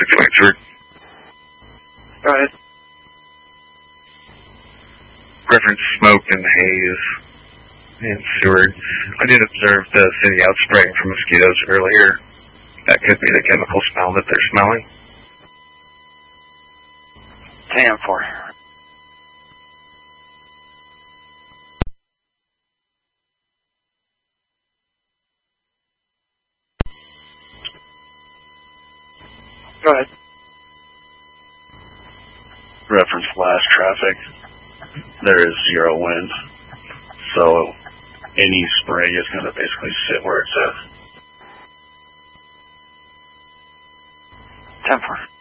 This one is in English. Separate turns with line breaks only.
6
Go ahead.
Reference smoke and haze in Seward. I did observe the city out spraying for mosquitoes earlier. That could be the chemical smell that they're smelling.
10-4. Go ahead.
Reference last traffic. There is 0 wind, so any spray is going to basically sit where it's at.
10-4.